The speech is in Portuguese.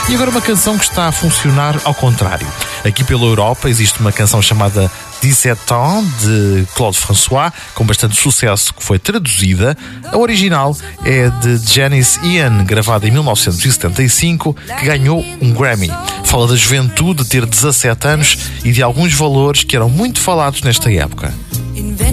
E agora uma canção que está a funcionar ao contrário. Aqui pela Europa existe uma canção chamada 17 ans, de Claude François, com bastante sucesso, que foi traduzida. A original é de Janis Ian, gravada em 1975, que ganhou um Grammy. Fala da juventude, de ter 17 anos e de alguns valores que eram muito falados nesta época.